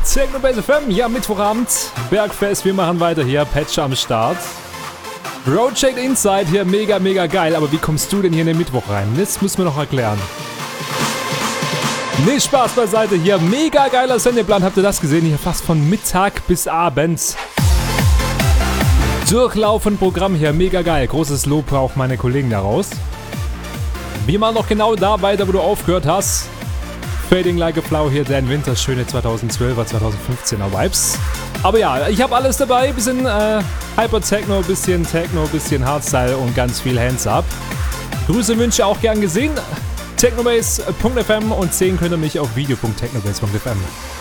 Technobase FM, ja, Mittwochabend, Bergfest, wir machen weiter hier, Patch am Start. Project Inside hier, mega, mega geil, aber wie kommst du denn hier in den Mittwoch rein? Das müssen wir noch erklären. Nee, Spaß beiseite hier, mega geiler Sendeplan, habt ihr das gesehen? Hier fast von Mittag bis abends. Durchlaufend Programm hier, mega geil, großes Lob auch meine Kollegen daraus. Wir machen noch genau da weiter, wo du aufgehört hast. Fading Like a Flower hier, Dan Winters schöne 2012er, 2015er Vibes. Aber ja, ich habe alles dabei, bisschen Hyper-Techno, bisschen Techno, bisschen Hardstyle und ganz viel Hands-Up. Grüße und Wünsche auch gern gesehen. Technobase.fm und sehen könnt ihr mich auf video.technobase.fm.